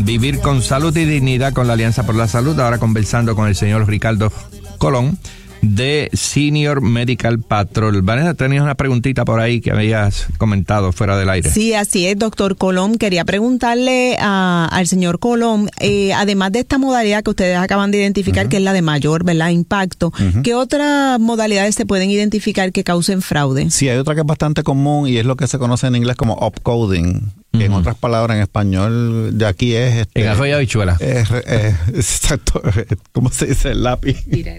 Vivir con salud y dignidad con la Alianza por la Salud. Ahora conversando con el señor Ricardo Colón de Senior Medical Patrol. Vanessa, tenías una preguntita por ahí que habías comentado fuera del aire. Sí, así es, doctor Colón. Quería preguntarle al señor Colón, además de esta modalidad que ustedes acaban de identificar, que es la de mayor, ¿verdad?, impacto, ¿qué otras modalidades se pueden identificar que causen fraude? Sí, hay otra que es bastante común y es lo que se conoce en inglés como upcoding. En otras palabras, en español, de aquí es... en arroyo habichuela. Exacto. ¿Cómo se dice? El lápiz.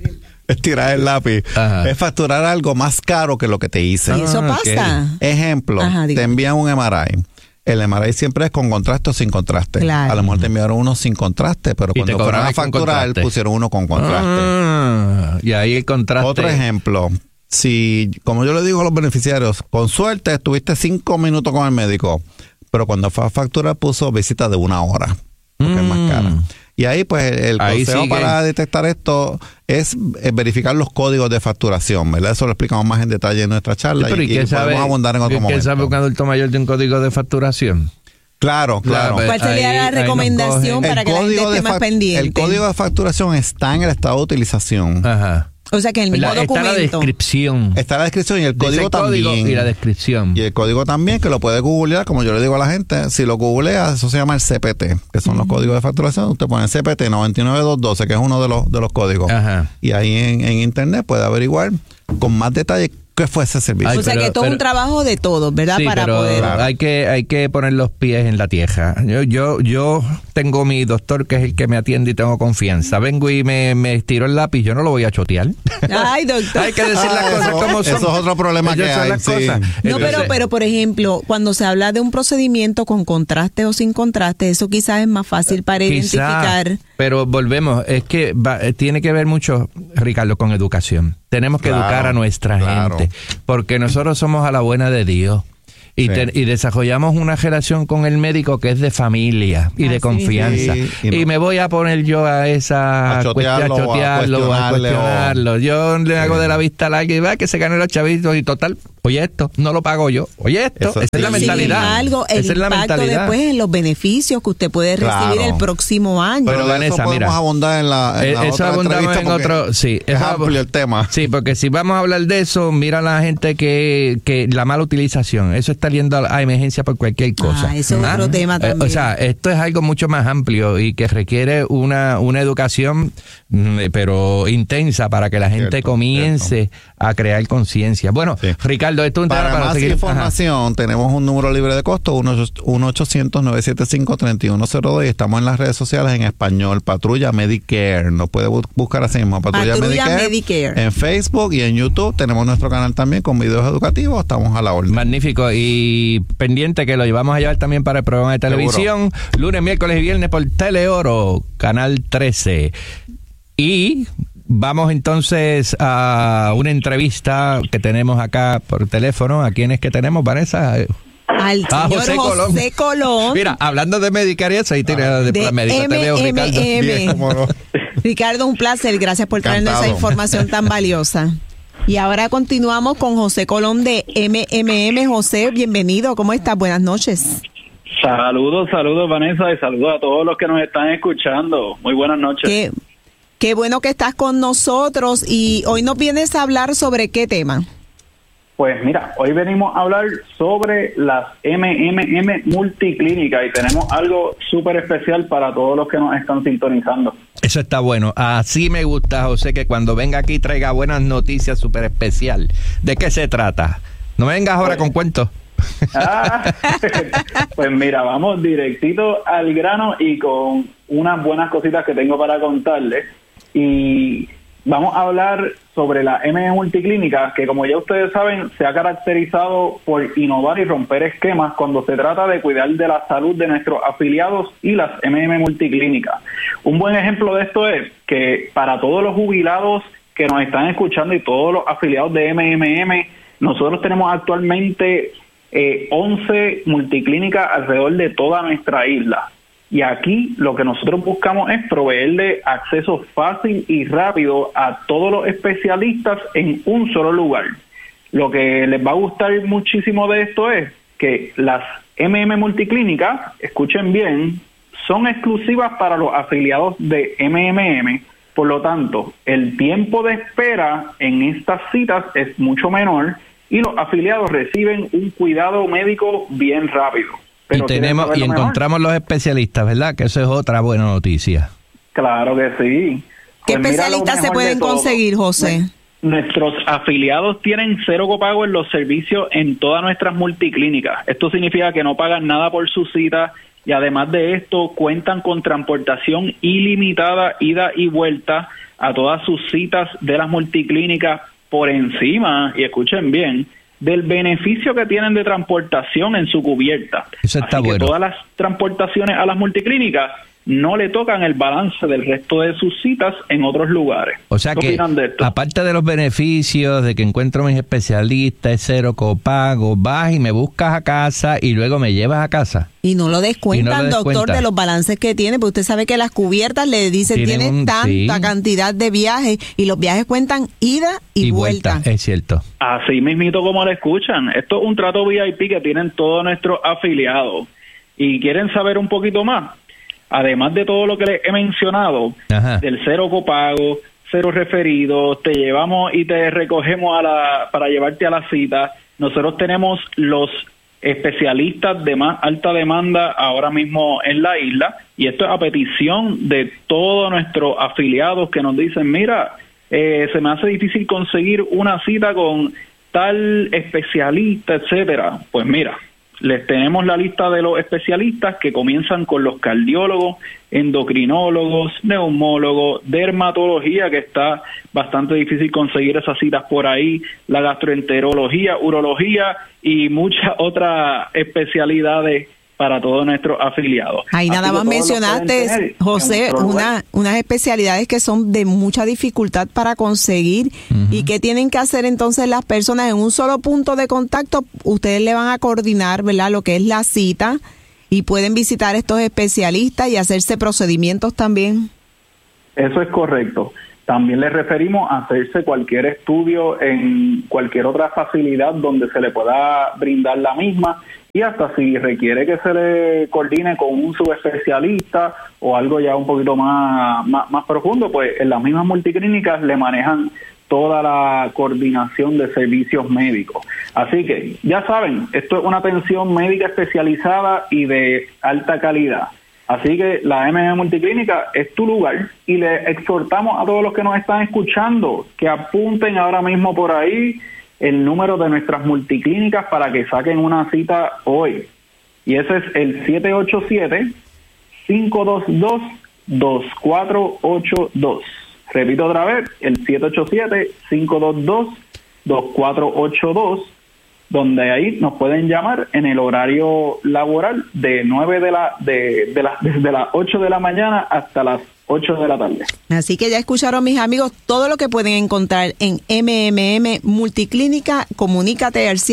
Es tirar el lápiz. Ajá. Es facturar algo más caro que lo que te hice. ¿Y eso pasa? Okay. Ejemplo, te envían un MRI. El MRI siempre es con contraste o sin contraste. Claro. A lo mejor te enviaron uno sin contraste, pero cuando fueron a facturar pusieron uno con contraste. Y ahí el contraste. Otro ejemplo. Si, como yo le digo a los beneficiarios, con suerte estuviste 5 minutos con el médico, pero cuando fue a facturar puso visita de 1 hora, porque es más cara. Y ahí pues el consejo para detectar esto es verificar los códigos de facturación, ¿verdad? Eso lo explicamos más en detalle en nuestra charla y podemos abundar en otro momento. ¿Qué sabe un adulto mayor de un código de facturación? Claro. ¿Cuál sería la recomendación para que la gente esté más pendiente? El código de facturación está en el estado de utilización. Ajá. O sea que en el mismo documento. Está la descripción. Está la descripción y el código también. Y la descripción. Y el código también, que lo puede googlear, como yo le digo a la gente. Si lo googleas, eso se llama el CPT, que son los códigos de facturación. Usted pone CPT 99212, que es uno de los códigos. Ajá. Y ahí en internet puede averiguar con más detalle qué fue ese servicio. O sea que todo es un trabajo de todos, ¿verdad? Sí, para poder. Claro. Hay que poner los pies en la tierra. Yo tengo mi doctor, que es el que me atiende y tengo confianza. Vengo y me estiró el lápiz, yo no lo voy a chotear. Ay, doctor. Hay que decir las cosas como son. Eso es otro problema que hay. Sí. No, pero por ejemplo, cuando se habla de un procedimiento con contraste o sin contraste, eso quizás es más fácil para identificar. Pero volvemos, es que tiene que ver mucho, Ricardo, con educación. Tenemos que educar a nuestra gente, porque nosotros somos a la buena de Dios. Y desarrollamos una relación con el médico que es de familia y de confianza. Sí, y me voy a poner yo a esa chotearlo, a cuestionarlo. Yo le hago de la vista larga y va que se ganen los chavitos y total. Oye, esto no lo pago yo. Oye, esto, esa es la mentalidad. Esa es la mentalidad. Después en los beneficios que usted puede recibir el próximo año. Pero Vanessa, eso podemos abundar en la otra entrevista en otro, sí, es amplio el tema. Sí, porque si vamos a hablar de eso, mira a la gente que la mala utilización, eso está yendo a emergencia por cualquier cosa. Eso es otro tema también. O sea, esto es algo mucho más amplio y que requiere una educación, pero intensa, para que la gente comience a crear conciencia. Bueno, Ricardo, esto es un tema para más información. Tenemos un número libre de costo, 1-800-975-3102, y estamos en las redes sociales en español, Patrulla Medicare. Nos puede buscar así mismo, Patrulla Medicare en Facebook y en YouTube. Tenemos nuestro canal también con videos educativos. Estamos a la orden. Magnífico. Y pendiente que lo llevamos a llevar también para el programa de televisión. Seguro. Lunes, miércoles y viernes por Teleoro, Canal 13. Y vamos entonces a una entrevista que tenemos acá por teléfono. ¿A quién es que tenemos, Vanessa? Al señor José Colón. Mira, hablando de Medicare y eso, ahí tiene de médica. Te veo, Ricardo. Bien, no. Ricardo, un placer. Gracias por traernos esa información tan valiosa. Y ahora continuamos con José Colón de MMM. José, bienvenido. ¿Cómo estás? Buenas noches. Saludos, Vanessa, y saludos a todos los que nos están escuchando. Muy buenas noches. Qué bueno que estás con nosotros, y hoy nos vienes a hablar sobre ¿qué tema? Pues mira, hoy venimos a hablar sobre las MMM multiclínicas y tenemos algo súper especial para todos los que nos están sintonizando. Eso está bueno. Así me gusta, José, que cuando venga aquí traiga buenas noticias súper especial. ¿De qué se trata? No me vengas ahora con cuentos. Pues mira, vamos directito al grano y con unas buenas cositas que tengo para contarles. Y vamos a hablar sobre la MM Multiclínica, que como ya ustedes saben, se ha caracterizado por innovar y romper esquemas cuando se trata de cuidar de la salud de nuestros afiliados y las MM Multiclínicas. Un buen ejemplo de esto es que para todos los jubilados que nos están escuchando y todos los afiliados de MMM, nosotros tenemos actualmente 11 multiclínicas alrededor de toda nuestra isla. Y aquí lo que nosotros buscamos es proveerle acceso fácil y rápido a todos los especialistas en un solo lugar. Lo que les va a gustar muchísimo de esto es que las MM multiclínicas, escuchen bien, son exclusivas para los afiliados de MMM. Por lo tanto, el tiempo de espera en estas citas es mucho menor y los afiliados reciben un cuidado médico bien rápido. Pero y encontramos los especialistas, ¿verdad? Que eso es otra buena noticia. Claro que sí. ¿Qué especialistas se pueden conseguir, José? Nuestros afiliados tienen cero copago en los servicios en todas nuestras multiclínicas. Esto significa que no pagan nada por su cita y además de esto cuentan con transportación ilimitada, ida y vuelta a todas sus citas de las multiclínicas por encima, y escuchen bien, del beneficio que tienen de transportación en su cubierta. Eso está Así bueno. que todas las transportaciones a las multiclínicas no le tocan el balance del resto de sus citas en otros lugares. O sea que, aparte de los beneficios de que encuentro mis especialistas, es cero copago, vas y me buscas a casa y luego me llevas a casa. Y no lo descuentan, doctor, de los balances que tiene, porque usted sabe que las cubiertas le dicen tiene tanta cantidad de viajes y los viajes cuentan ida y vuelta. Es cierto. Así mismito como lo escuchan. Esto es un trato VIP que tienen todos nuestros afiliados. ¿Y quieren saber un poquito más? Además de todo lo que les he mencionado, del cero copago, cero referidos, te llevamos y te recogemos para llevarte a la cita, nosotros tenemos los especialistas de más alta demanda ahora mismo en la isla, y esto es a petición de todos nuestros afiliados que nos dicen, mira, se me hace difícil conseguir una cita con tal especialista, etcétera. Pues mira, les tenemos la lista de los especialistas que comienzan con los cardiólogos, endocrinólogos, neumólogos, dermatología, que está bastante difícil conseguir esas citas por ahí, la gastroenterología, urología y muchas otras especialidades para todos nuestros afiliados. Ahí nada más mencionaste, José, unas especialidades que son de mucha dificultad para conseguir y que tienen que hacer entonces las personas en un solo punto de contacto. Ustedes le van a coordinar, ¿verdad?, lo que es la cita y pueden visitar estos especialistas y hacerse procedimientos también. Eso es correcto. También les referimos a hacerse cualquier estudio en cualquier otra facilidad donde se le pueda brindar la misma, y hasta si requiere que se le coordine con un subespecialista o algo ya un poquito más profundo, pues en las mismas multiclínicas le manejan toda la coordinación de servicios médicos. Así que ya saben, esto es una atención médica especializada y de alta calidad. Así que la MM Multiclínica es tu lugar, y le exhortamos a todos los que nos están escuchando que apunten ahora mismo por ahí el número de nuestras multiclínicas para que saquen una cita hoy. Y ese es el 787-522-2482. Repito otra vez, el 787-522-2482, donde ahí nos pueden llamar en el horario laboral de desde las 8 de la mañana hasta las 8 de la tarde. Así que ya escucharon, mis amigos, todo lo que pueden encontrar en MMM Multiclínica. Comunícate al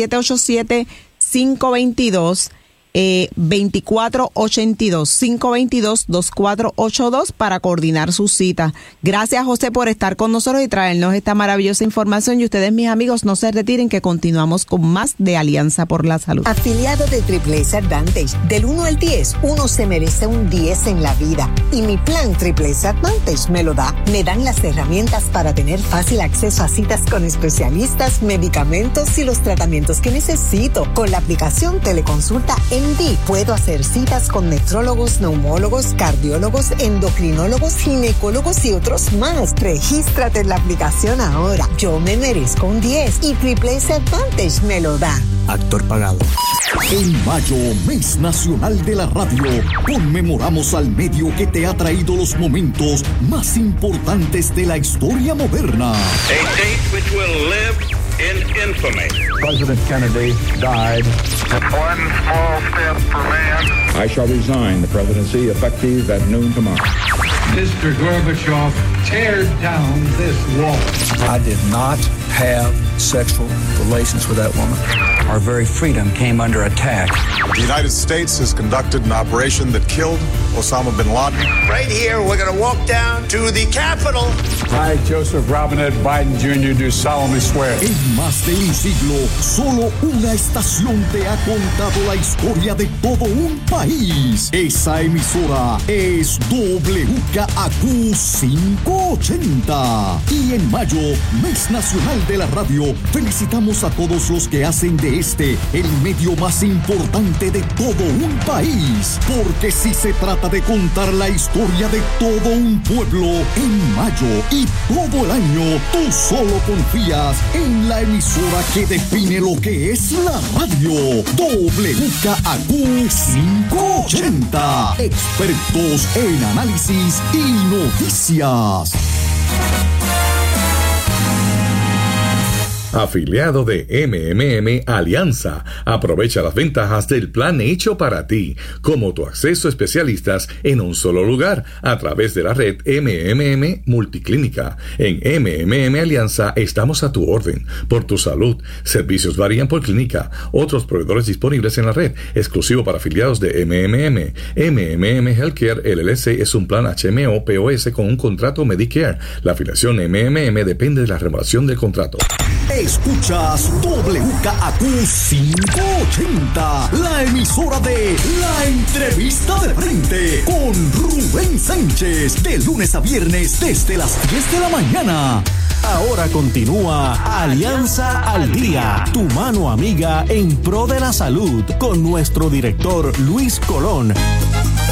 787-522 2482 522-2482 para coordinar su cita. Gracias, José, por estar con nosotros y traernos esta maravillosa información. Y ustedes, mis amigos, no se retiren, que continuamos con más de Alianza por la Salud. Afiliado de Triple S Advantage, del 1 al 10, uno se merece un 10 en la vida. Y mi plan Triple S Advantage me lo da. Me dan las herramientas para tener fácil acceso a citas con especialistas, medicamentos y los tratamientos que necesito. Con la aplicación Teleconsulta MD puedo hacer citas con nefrólogos, neumólogos, cardiólogos, endocrinólogos, ginecólogos y otros más. Regístrate en la aplicación ahora. Yo me merezco un 10 y Triple S Advantage me lo da. Actor pagado. En mayo, mes nacional de la radio, conmemoramos al medio que te ha traído los momentos más importantes de la historia moderna. A date which will live in infamy. President Kennedy died. One small step for man. I shall resign the presidency effective at noon tomorrow. Mr. Gorbachev, tear down this wall. I did not have sexual relations with that woman. Our very freedom came under attack. The United States has conducted an operation that killed Osama bin Laden. Right here, we're going to walk down to the Capitol. I, Joseph Robinette Biden Jr., do solemnly swear. En más de un siglo, Solo una estación te ha contado la historia de todo un país. Esa emisora es WKAQ 580. Y en mayo, Mes Nacional de la Radio, felicitamos a todos los que hacen de este el medio más importante de todo un país. Porque si se trata de contar la historia de todo un pueblo, en mayo y todo el año, tú solo confías en la emisora que define lo que es la radio. WKAQ 580. Expertos en análisis y noticias. Afiliado de MMM Alianza. Aprovecha las ventajas del plan hecho para ti, como tu acceso a especialistas en un solo lugar a través de la red MMM Multiclínica. En MMM Alianza estamos a tu orden. Por tu salud, servicios varían por clínica. Otros proveedores disponibles en la red, exclusivo para afiliados de MMM. MMM Healthcare LLC es un plan HMO-POS con un contrato Medicare. La afiliación MMM depende de la renovación del contrato. Escuchas WKAQ 580, la emisora de La Entrevista de Frente con Rubén Sánchez, de lunes a viernes desde las 10 de la mañana. Ahora continúa Alianza al Día, tu mano amiga en pro de la salud, con nuestro director Luis Colón.